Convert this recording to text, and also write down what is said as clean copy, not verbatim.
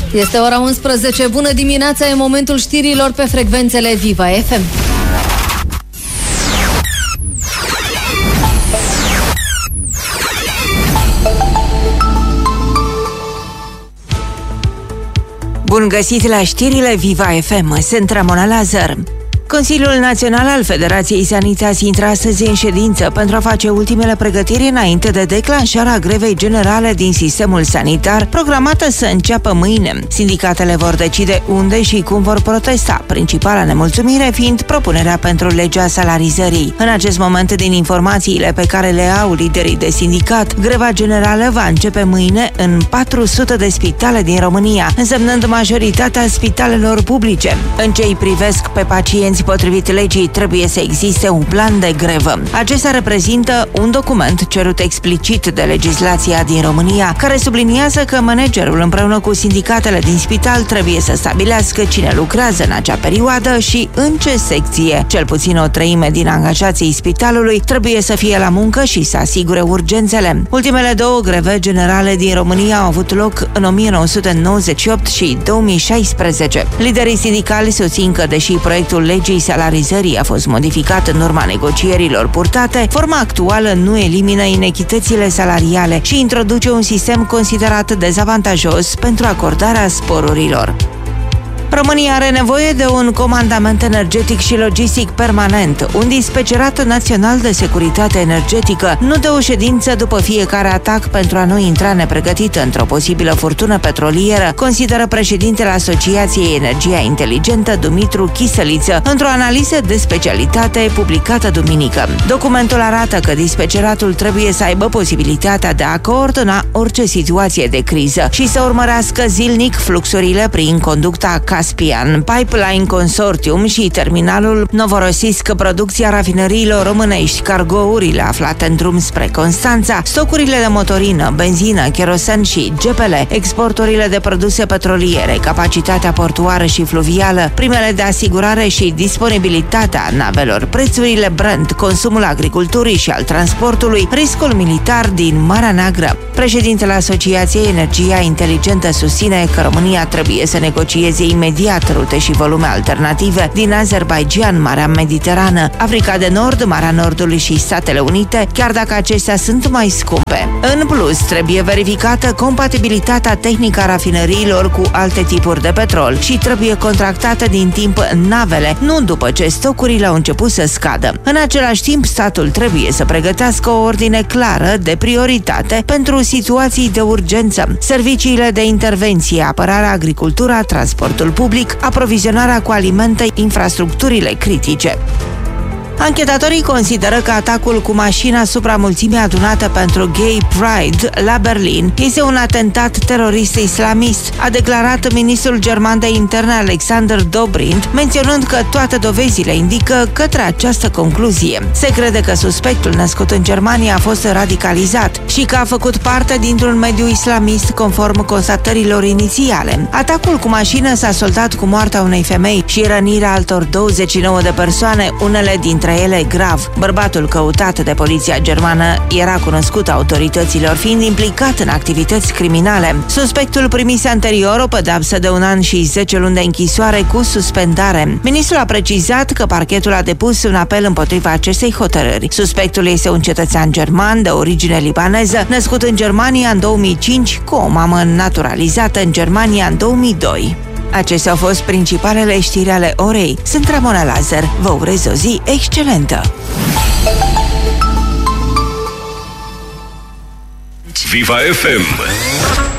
Este ora 11. Bună dimineața, e momentul știrilor pe frecvențele Viva FM. Bun găsit la știrile Viva FM, sunt Ramona Lazar. Consiliul Național al Federației Sanității intră astăzi în ședință pentru a face ultimele pregătiri înainte de declanșarea grevei generale din sistemul sanitar, programată să înceapă mâine. Sindicatele vor decide unde și cum vor protesta, principala nemulțumire fiind propunerea pentru legea salarizării. În acest moment, din informațiile pe care le au liderii de sindicat, greva generală va începe mâine în 400 de spitale din România, însemnând majoritatea spitalelor publice. În ce îi privesc pe pacienți, potrivit legii, trebuie să existe un plan de grevă. Acesta reprezintă un document cerut explicit de legislația din România, care subliniază că managerul împreună cu sindicatele din spital trebuie să stabilească cine lucrează în acea perioadă și în ce secție. Cel puțin o treime din angajații spitalului trebuie să fie la muncă și să asigure urgențele. Ultimele două greve generale din România au avut loc în 1998 și 2016. Liderii sindicali susțin că, deși proiectul legii salarizării a fost modificat în urma negocierilor purtate, forma actuală nu elimină inechitățile salariale și introduce un sistem considerat dezavantajos pentru acordarea sporurilor. România are nevoie de un comandament energetic și logistic permanent, un dispecerat național de securitate energetică, nu de o ședință după fiecare atac pentru a nu intra nepregătit într-o posibilă furtună petrolieră, consideră președintele Asociației Energia Inteligentă, Dumitru Chisăliță, într-o analiză de specialitate publicată duminică. Documentul arată că dispeceratul trebuie să aibă posibilitatea de a coordona orice situație de criză și să urmărească zilnic fluxurile prin conducta Caspian, Pipeline Consortium și terminalul Novorossiysk, producția rafinăriilor românești, cargourile aflate în drum spre Constanța, stocurile de motorină, benzină, kerosen și GPL, exporturile de produse petroliere, capacitatea portuară și fluvială, primele de asigurare și disponibilitatea navelor, prețurile Brent, consumul agriculturii și al transportului, riscul militar din Marea Neagră. Președintele Asociației Energia Inteligentă susține că România trebuie să negocieze imediat rute și volume alternative din Azerbaijan, Marea Mediterană, Africa de Nord, Marea Nordului și Statele Unite, chiar dacă acestea sunt mai scumpe. În plus, trebuie verificată compatibilitatea tehnică a rafinăriilor cu alte tipuri de petrol și trebuie contractată din timp navele, nu după ce stocurile au început să scadă. În același timp, statul trebuie să pregătească o ordine clară de prioritate pentru situații de urgență, serviciile de intervenție, apărarea, agricultura, transportul public, aprovizionarea cu alimente, infrastructurile critice. Anchetatorii consideră că atacul cu mașina asupra mulțimii adunate pentru Gay Pride la Berlin este un atentat terorist islamist, a declarat ministrul german de interne Alexander Dobrindt, menționând că toate dovezile indică către această concluzie. Se crede că suspectul născut în Germania a fost radicalizat și că a făcut parte dintr-un mediu islamist, conform constatărilor inițiale. Atacul cu mașină s-a soldat cu moartea unei femei și rănirea altor 29 de persoane, unele dintre ele grav. Bărbatul căutat de poliția germană era cunoscut autorităților fiind implicat în activități criminale. Suspectul primise anterior o pedeapsă de 1 an și 10 luni de închisoare cu suspendare. Ministrul a precizat că parchetul a depus un apel împotriva acestei hotărâri. Suspectul este un cetățean german de origine libaneză, născut în Germania în 2005, cu o mamă naturalizată în Germania în 2002. Acestea au fost principalele știri ale orei. Sunt Ramona Lazar. Vă urez o zi excelentă! Viva FM